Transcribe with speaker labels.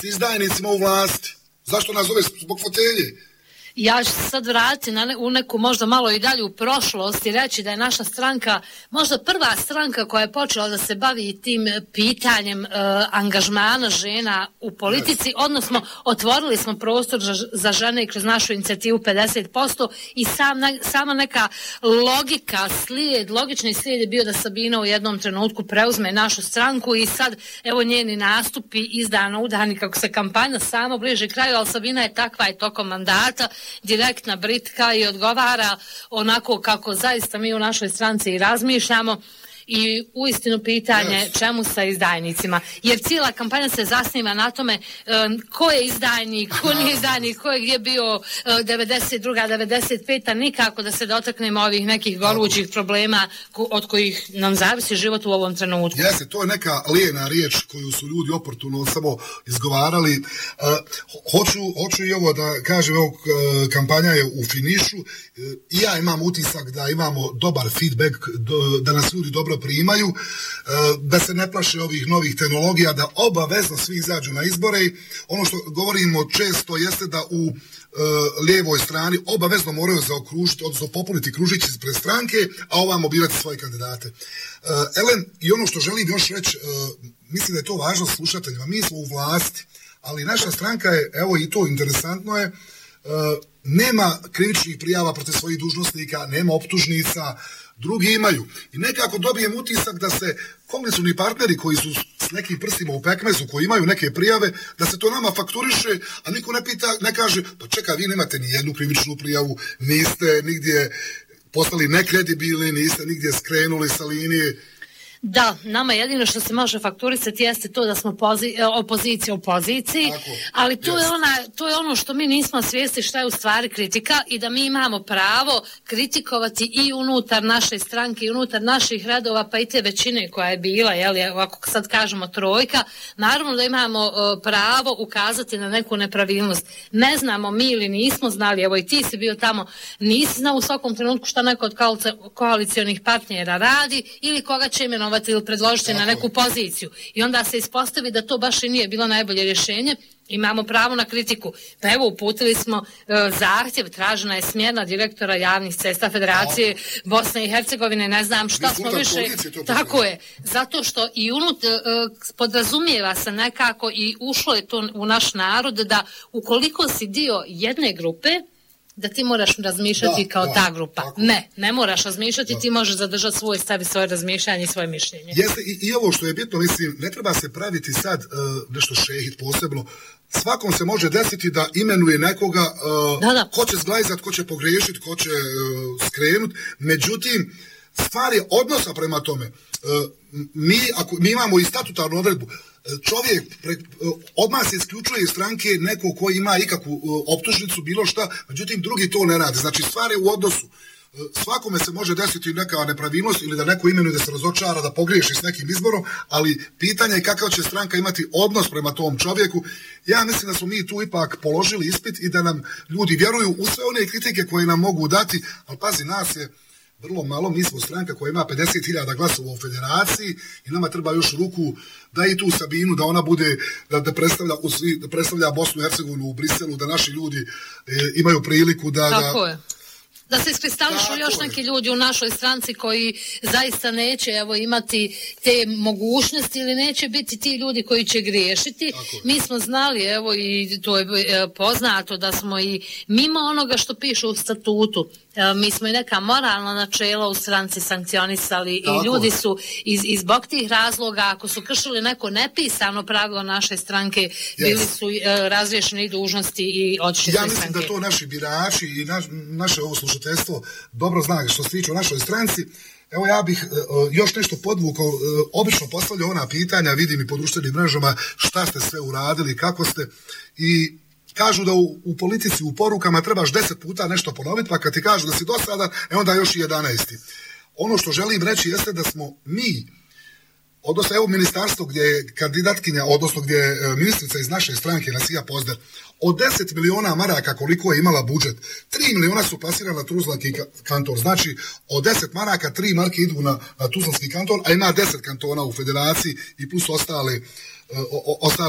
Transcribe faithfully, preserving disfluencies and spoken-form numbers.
Speaker 1: s izdajnicima u vlasti. Zašto nas zove zbog fotelje?
Speaker 2: Ja ću se sad vratiti na ne, u neku možda malo i dalje u prošlost i reći da je naša stranka možda prva stranka koja je počela da se bavi tim pitanjem e, angažmana žena u politici, odnosno otvorili smo prostor za, za žene kroz našu inicijativu pedeset posto i sam, ne, sama neka logika, slijed, logični slijed je bio da Sabina u jednom trenutku preuzme našu stranku i sad evo njeni nastupi izdano udani kako se kampanja samo bliže kraju, ali Sabina je takva i tokom mandata direktna britka i odgovara onako kako zaista mi u našoj stranci i razmišljamo i uistinu pitanje yes. čemu sa izdajnicima. Jer cijela kampanja se zasniva na tome um, ko je izdajnik, ko nije izdajnik, ko je gdje bio uh, devedeset druga devedeset peta nikako da se dotaknemo ovih nekih gorućih problema ko, od kojih nam zavisi život u ovom trenutku.
Speaker 1: Jeste, to je neka lijena riječ koju su ljudi oportuno samo izgovarali. Uh, hoću, hoću i ovo da kažem, evo, uh, kampanja je u finišu. Uh, I ja imam utisak da imamo dobar feedback, do, da nas ljudi dobro primaju, da se ne plaše ovih novih tehnologija, da obavezno svi izađu na izbore. Ono što govorimo često jeste da u lijevoj strani obavezno moraju zaokružiti, odnosno popuniti kružići ispred stranke, a ovamo birati svoje kandidate. Elen, i ono što želim još reći, mislim da je to važno slušateljima, mi smo u vlasti, ali naša stranka je, evo i to interesantno je, nema krivičnih prijava protiv svojih dužnosnika, nema optužnica, drugi imaju. I nekako dobijem utisak da se koalicioni partneri koji su s nekim prstima u pekmezu, koji imaju neke prijave, da se to nama fakturiše, a niko ne pita, ne kaže, pa čekaj, vi nemate ni jednu krivičnu prijavu, niste nigdje postali nekredibilni, niste nigdje skrenuli sa linije.
Speaker 2: Da, nama jedino što se može fakturisati jeste to da smo pozi- opozicija u poziciji, tako, ali to je, ona, to je ono što mi nismo svijesti šta je u stvari kritika i da mi imamo pravo kritikovati i unutar naše stranke i unutar naših redova, pa i te većine koja je bila, jel, ako sad kažemo trojka, naravno da imamo uh, pravo ukazati na neku nepravilnost. Ne znamo mi ili nismo znali, evo i ti si bio tamo, nisi znao u svakom trenutku šta neko od koalicijonih partnera radi ili koga će imenovati ili predložiti tako na neku poziciju. I onda se ispostavi da to baš i nije bilo najbolje rješenje. Imamo pravo na kritiku. Pa evo, uputili smo uh, zahtjev, tražena je smjena direktora javnih cesta Federacije tako. Bosne i Hercegovine, ne znam šta smo više... Tako je. Zato što i unut uh, podrazumijeva se nekako i ušlo je to u naš narod da ukoliko si dio jedne grupe, da ti moraš razmišljati da, kao da, ta grupa. Tako. Ne, ne moraš razmišljati, da. Ti možeš zadržati svoj stav i svoje razmišljanje i svoje mišljenje.
Speaker 1: Jeste, i, i ovo što je bitno, mislim, ne treba se praviti sad uh, nešto šehit posebno. Svakom se može desiti da imenuje nekoga uh, da, da. ko će zglajzati, ko će pogriješiti, ko će uh, skrenuti. Međutim, stvar je odnosa prema tome. Uh, mi, ako, mi imamo i statutarnu odredbu. Čovjek pre, odmah se isključuje iz stranke neko ko ima ikakvu optužnicu, bilo šta, međutim drugi to ne radi. Znači stvar je u odnosu. Svakome se može desiti neka nepravilnost ili da neko imenuje da se razočara, da pogriješi s nekim izborom, ali pitanje je kakav će stranka imati odnos prema tom čovjeku. Ja mislim da smo mi tu ipak položili ispit i da nam ljudi vjeruju u sve one kritike koje nam mogu dati, ali pazi, nas je vrlo malo, mi smo stranka koja ima pedeset hiljada glasova u federaciji i nama treba još ruku da i tu Sabinu, da ona bude, da, da, predstavlja, da predstavlja Bosnu i Hercegovinu u Briselu, da naši ljudi e, imaju priliku da...
Speaker 2: Tako
Speaker 1: da,
Speaker 2: je. Da se iskristališu još neki ljudi u našoj stranci koji zaista neće evo, imati te mogućnosti ili neće biti ti ljudi koji će griješiti. Mi smo znali, evo i to je poznato da smo i mimo onoga što piše u statutu, mi smo i neka moralna načela u stranci sankcionisali tako. I ljudi su iz, iz zbog tih razloga, ako su kršili neko nepisano pravilo naše stranke, yes. bili su uh, razriješeni dužnosti i otišli
Speaker 1: ja
Speaker 2: iz stranke.
Speaker 1: Ja mislim da to naši birači i naš, naše ovo slušateljstvo dobro zna što se tiče o našoj stranci. Evo ja bih uh, još nešto podvukao, uh, obično postavljao ona pitanja, vidim i po društvenim mrežama šta ste sve uradili, kako ste i kažu da u, u politici, u porukama trebaš deset puta nešto ponoviti, pa kad ti kažu da si dosadan, e onda još i jedanaesti. Ono što želim reći jeste da smo mi, odnosno evo ministarstvo gdje je kandidatkinja, odnosno gdje je ministrica iz naše stranke Nasija Pozdar, od deset miliona maraka koliko je imala budžet, tri miliona su plasirana na Tuzlanski kanton. Znači, od deset maraka, tri marke idu na, na Tuzlanski kanton, a ima deset kantona u federaciji i plus ostale, o, o, ostale